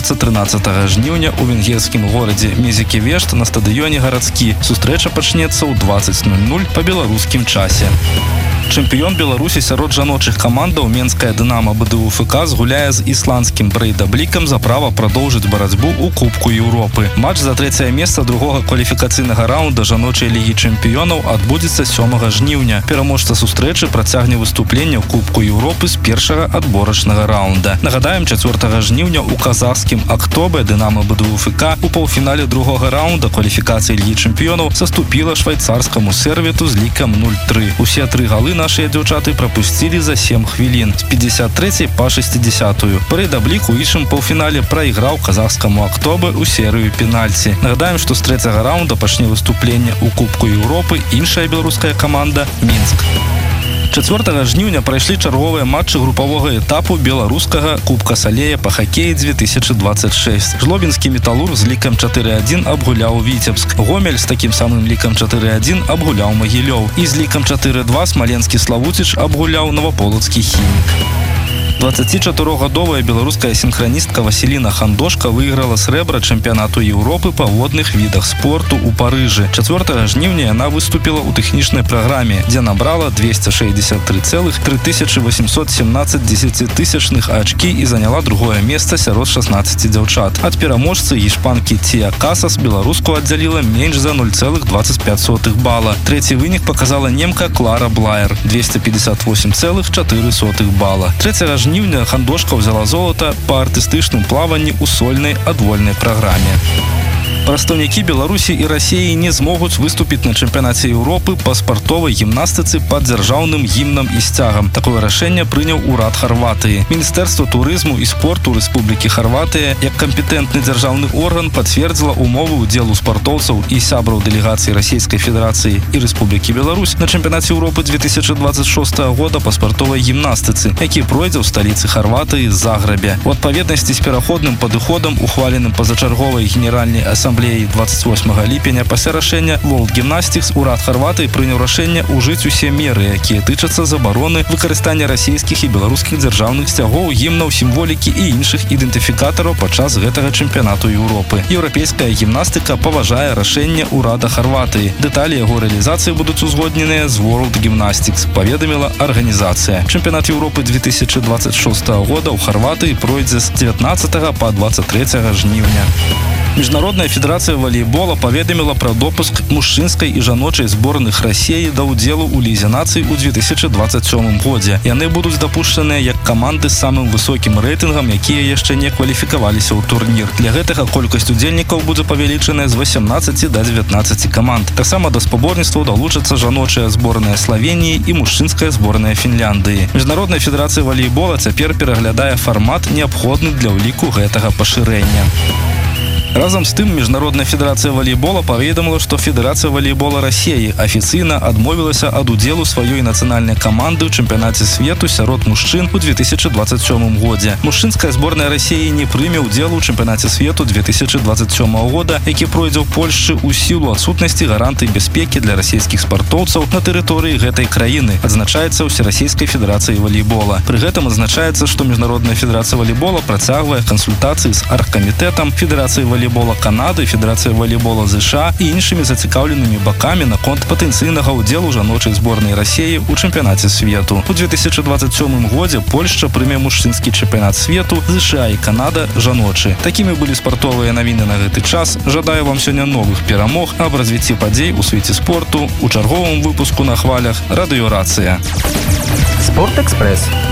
адбудзецца 13 жніўня ў венгерскім горадзе Мезикевешт на стадыёне гарадскі. Сустрэча пачнецца ў 20:00 па беларускім часе. Чэмпіён Беларусі сярод жаночых камандаў Менская Дынамо БДУ-ФК згуляе з ісландскім Брейдаблікам за права прадоўжыць барацьбу ў Кубку Еўропы. Матч за трэцяе месца другога кваліфікацыйнага раунда жаночай лігі чэмпіёнаў адбудзецца 7 жніўня. Пераможца сустрэчы працягне выступленне ў Кубку Еўропы з першага адборачнага раунда. Нагадаем, 4 жніўня ў казахскім Актобе Дынамо БДУ-ФК у паўфінале другога раунда кваліфікацыі лігі чэмпіёнаў саступіла швайцарскаму Сервету з лікам 0-3. Усе 3 галы нашыя дзяўчаты прапусцілі за 7 хвілін з 53 па 60. Брейдаблік у іншым паўфінале прайграў казахскаму Актобе ў серыю пенальці. Нагадаем, што з трэцяга раунда пачне выступленне ў Кубку Еўропы іншая беларуская каманда Мінск. 4 жніўня прайшлі чарговыя матчы групавога этапу беларускага Кубка Салея па хакеі 2026. Жлобінскі Металург з лікам 4-1 абгуляў Віцебск. Гомель з такім самым лікам 4-1 абгуляў Магілёў. І з лікам 4-2 смаленскі Славуціч абгуляў Новаполацкі Хімік. 24-гадовая беларуская сінхраністка Васіліна Хандошка выйграла срэбра чэмпіянату Еўропы па водных відах спорту ў Парыжы. 4 жніўня яна выступіла ў тэхнічнай праграме, дзе набрала 263,3817 десятитысячных ачкі і заняла другое месца сярод 16 дзяўчат. Ад пераможцы гішпанкі Тія Касас беларуску аддзяліла менш за 0,25 бала. Трэці вынік показала немка Клара Блаер 258,4 бала. 3 жніўня Хандошка ўзяла золата па артыстычным плаванні ў сольнай адвольнай праграме. Прадстаўнікі Беларусі і Расіі не змогуць выступіць на чэмпіянаце Еўропы па спартовай гімнастыцы пад дзяржаўным гімнам і сцягам. Такое рашэнне прыняў урад Харватыі. Міністэрства турызму і спорту Рэспублікі Харватыя як кампетэнтны дзяржаўны орган пацвердзіла умовы ўдзелу спартоўцаў і сябраў дэлегацыі Расійскай Федэрацыі і Рэспублікі Беларусь на чэмпіянаце Еўропы 2026 года па спартовай гімнастыцы, які пройдзе ў сталіцы Харватыі Загребе. У адпаведнасці з пераходным падыходам, ухваленым пазачарговай генеральнай асамблеі 28 ліпеня пасля рашэння World Gymnastics урад Харватыі прыняў рашэнне ўжыць усе меры, якія тычацца забароны выкарыстання расійскіх і беларускіх дзяржаўных сцягоў, гімнаў, сімволікі і іншых ідэнтыфікатараў падчас гэтага чэмпіянату Еўропы. Еўрапейская гімнастыка паважае рашэнне ўрада Харватыі. Дэталі яго рэалізацыі будуць узгодненыя з World Gymnastics, паведаміла арганізацыя. Чэмпіянат Еўропы 2026 года ў Харватыі пройдзе з 19 па 23 жніўня. Міжнародная федэрацыя валейбола паведаміла пра допуск мужчынскай і жаночай зборных Расіі да ўдзелу ў лізе нацый у 2027 годзе. Яны будуць дапушчаныя як каманды з самым высокім рэйтынгам, якія яшчэ не кваліфікаваліся ў турнір. Для гэтага колькасць удзельнікаў будзе павялічаная з 18 да 19 каманд. Таксама да спаборніцтваў далучацца жаночая зборная Славеніі і мужчынская зборная Фінляндыі. Міжнародная федэрацыя валейбола цяпер пераглядае фармат, неабходны для ўліку гэтага пашырэння. Разам з тым, Міжнародная федэрацыя валейбола паведаміла, што Федэрацыя валейбола Расіі афіцыйна адмовілася ад удзелу сваёй нацыянальнай каманды ў чэмпіянаце свету сярод мужчын у 2027 годзе. Мужчынская зборная Расіі не прыме ўдзелу ў чэмпіянаце свету 2027 года, які пройдзе ў Польшчы ў сілу адсутнасці гарантый бяспекі для расійскіх спартоўцаў на тэрыторыі гэтай краіны, адзначаецца Усерасійскай федэрацыі валейбола. Пры гэтым адзначаецца, што Міжнародная федэрацыя валейбола працягвае кансультацыі з аргкамітэтам Федэрацыі валейбола Канады, Федэрацыя валейбола США і іншымі зацікаўленымі бакамі наконт патэнцыйнага ўдзелу жаночай зборнай Расіі ў чэмпіянаце свету. У 2027 годзе Польшча прыме мужчынскі чэмпіянат свету, США і Канада жаночы. Такімі былі спартовыя навіны на гэты час. Жадаю вам сёння новых перамог аб развіцці падзей у свеце спорту у чарговым выпуску на хвалях Радыёрацыя. Спортэкспрэс.